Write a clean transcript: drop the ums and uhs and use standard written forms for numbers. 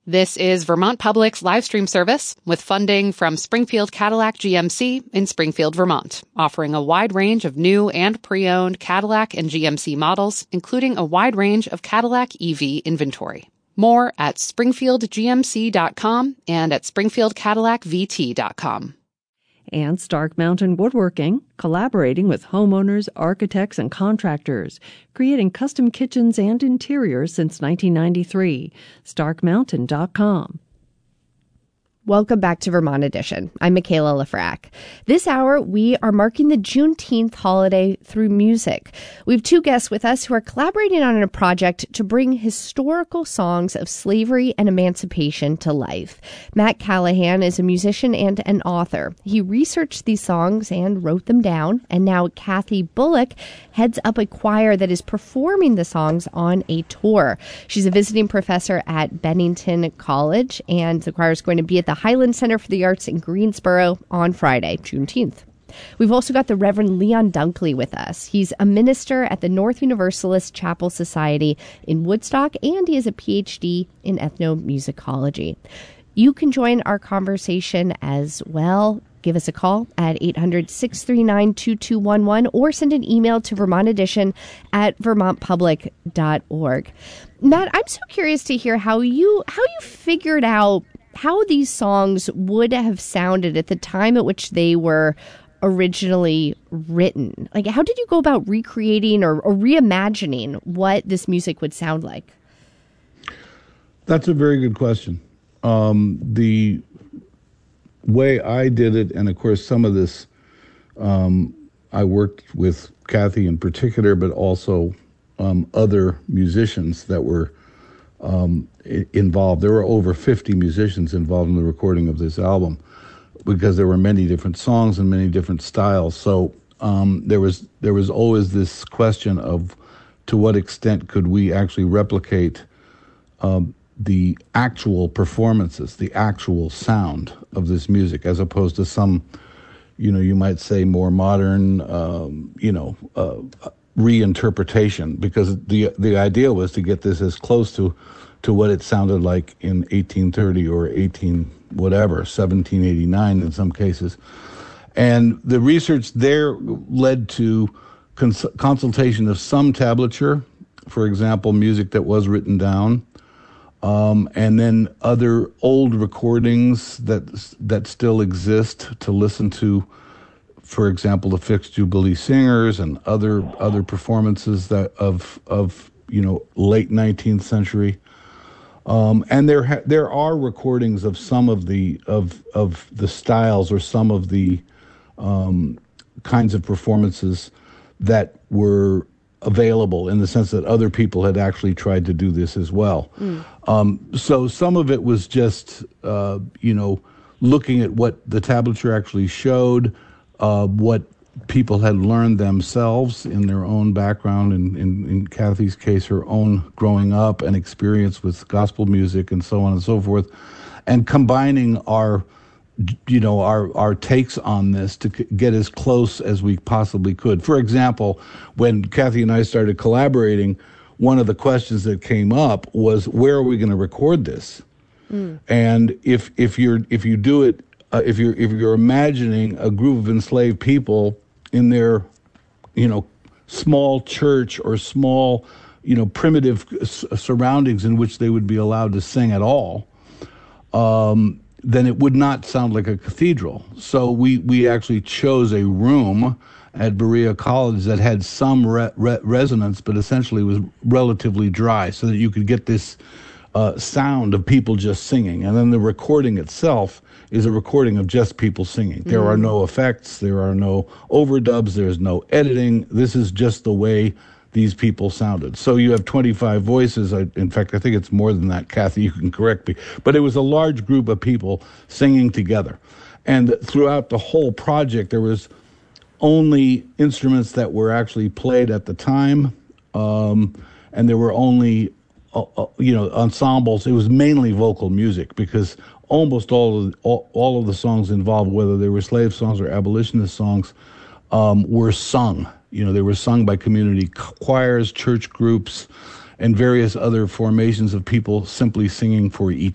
This is Vermont Public's live stream service with funding from Springfield Cadillac GMC in Springfield, Vermont, offering a wide range of new and pre-owned Cadillac and GMC models, including a wide range of Cadillac EV inventory. More at springfieldgmc.com and at springfieldcadillacvt.com. And Stark Mountain Woodworking, collaborating with homeowners, architects, and contractors, creating custom kitchens and interiors since 1993. StarkMountain.com. Welcome back to Vermont Edition. I'm Michaela Lafrac. This hour, we are marking the Juneteenth holiday through music. We have two guests with us who are collaborating on a project to bring historical songs of slavery and emancipation to life. Matt Callahan is a musician and an author. He researched these songs and wrote them down, and now Kathy Bullock heads up a choir that is performing the songs on a tour. She's a visiting professor at Bennington College, and the choir is going to be at the Highland Center for the Arts in Greensboro on Friday, Juneteenth. We've also got the Reverend Leon Dunkley with us. He's a minister at the North Universalist Chapel Society in Woodstock, and he has a PhD in ethnomusicology. You can join our conversation as well. Give us a call at 800-639-2211 or send an email to vermontpublic@vermontpublic.org. Matt, I'm so curious to hear how you figured out how these songs would have sounded at the time at which they were originally written. Like, how did you go about recreating or reimagining what this music would sound like? That's a very good question. The way I did it, and of course some of this, I worked with Kathy in particular, but also other musicians that were involved. There were over 50 musicians involved in the recording of this album because there were many different songs and many different styles. So there was always this question of to what extent could we actually replicate the actual performances, the actual sound of this music, as opposed to some, you might say more modern, reinterpretation, because the idea was to get this as close to what it sounded like in 1830 or 1789 in some cases. And the research there led to consultation of some tablature, for example, music that was written down, and then other old recordings that still exist to listen to, for example, the Fixed Jubilee Singers and other performances that of late 19th century. And there are recordings of some of the styles or some of the kinds of performances that were available, in the sense that other people had actually tried to do this as well. So some of it was just looking at what the tablature actually showed, what people had learned themselves in their own background, in Kathy's case, her own growing up and experience with gospel music and so on and so forth, and combining our takes on this to get as close as we possibly could. For example, when Kathy and I started collaborating, one of the questions that came up was, where are we going to record this? And if you're imagining a group of enslaved people in their, small church or small, primitive surroundings in which they would be allowed to sing at all, then it would not sound like a cathedral. So we actually chose a room at Berea College that had some resonance, but essentially was relatively dry, so that you could get this sound of people just singing. And then the recording itself is a recording of just people singing. There are no effects, there are no overdubs, there's no editing. This is just the way these people sounded. So you have 25 voices. In fact, I think it's more than that. Kathy, you can correct me. But it was a large group of people singing together. And throughout the whole project, there was only instruments that were actually played at the time, and there were only ensembles. It was mainly vocal music, because almost all of the songs involved, whether they were slave songs or abolitionist songs, were sung. They were sung by community choirs, church groups, and various other formations of people simply singing for each